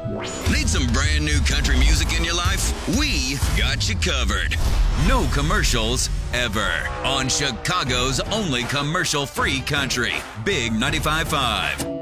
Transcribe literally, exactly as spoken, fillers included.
Need some brand new country music in your life? We got you covered. No commercials ever on Chicago's only commercial-free country. Big ninety-five point five.